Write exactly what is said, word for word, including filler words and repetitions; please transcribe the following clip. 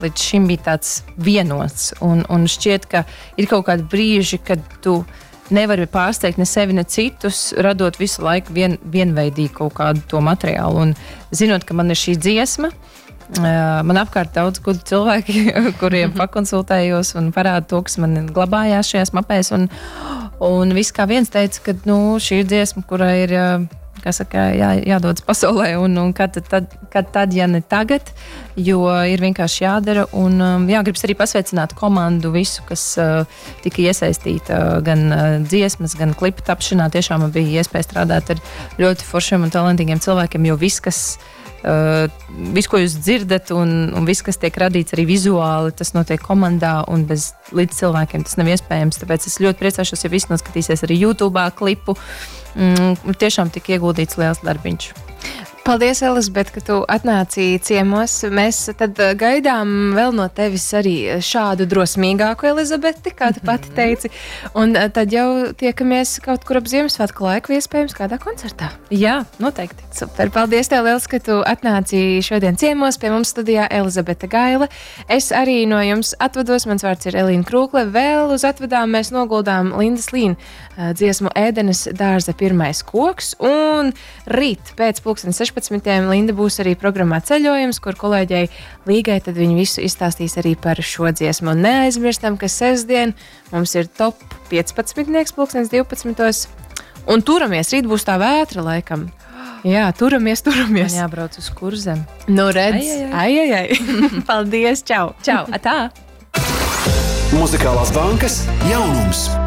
līdz šim bija tāds vienots. Un, un šķiet, ka ir kaut kādi brīži, kad tu nevari pārsteigt ne sevi, ne citus, radot visu laiku vien, vienveidīgu kaut kādu to materiālu. Un zinot, ka man ir šī dziesma, man apkārt daudz gudri cilvēki, kuriem pakonsultējos un parāda to, kas man glabājās šajās mapēs. Un, un viss kā viens teica, ka nu, šī ir dziesma, kurai ir kā saka, jā, jādodas pasaulē, un, un kad, tad, kad tad, ja ne tagad, jo ir vienkārši jādara. Un jā, gribas arī pasveicināt komandu visu, kas uh, tika iesaistīta gan uh, dziesmas, gan klipa tapšanā. Tiešām man bija iespēja strādāt ar ļoti foršiem un talantīgiem cilvēkiem, jo viss, kas Uh, viss, ko jūs dzirdat, un, un viss, kas tiek radīts arī vizuāli, tas notiek komandā, un bez līdz cilvēkiem tas nav iespējams. Tāpēc es ļoti priecāšos, ja visi noskatīsies arī YouTube klipu. Mm, tiešām tik ieguldīts liels darbiņš. Paldies, Elizabete, ka tu atnāci ciemos. Mēs tad gaidām vēl no tevis arī šādu drosmīgāku Elizabeti, kā tu pati teici. Un tad jau tiekamies kaut kur ap Ziemassvētku laiku, iespējams, kādā koncertā. Jā, noteikti. Super, paldies tev liels, ka tu atnāci šodien ciemos pie mums studijā Elizabete Gaile. Es arī no jums atvados, mans vārds ir Elīna Krūkle. Vēl uz atvadām mēs noguldām Lindas Līna dziesmu Ēdenes dārza pirmais koks. Un rīt pēc pulksten sešpadsmitiem Linda būs arī programmā Ceļojums, kur kolēģei Līgai tad viņi visu izstāstīs arī par šo dziesmu. Un neaizmirstam, ka sestdien mums ir top piecpadsmitnieks pulkstens divpadsmitos. Un turamies, rīt būs tā vētra laikam. Jā, turamies, turamies. Man jābrauc uz kurzem. Nu redz, ai, ai, ai. Paldies, čau. Čau, atā. Muzikālās bankas jaunums.